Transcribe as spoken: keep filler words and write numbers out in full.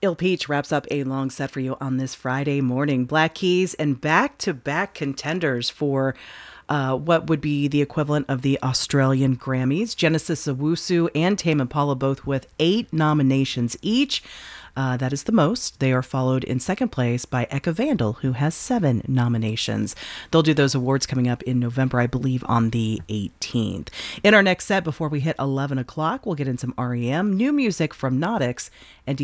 Il Peach wraps up a long set for you on this Friday morning. Black Keys and back-to-back contenders for uh, what would be the equivalent of the Australian Grammys. Genesis Owusu and Tame Impala both with eight nominations each. Uh, that is the most. They are followed in second place by Eka Vandal, who has seven nominations. They'll do those awards coming up in November, I believe, on the eighteenth. In our next set, before we hit eleven o'clock, we'll get in some R E M, new music from Nautix, and